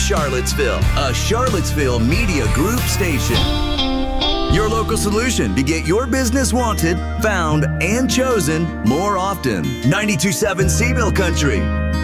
Charlottesville, a Charlottesville Media Group station. Your local solution to get your business wanted, found, and chosen more often. 92.7 Seville Country.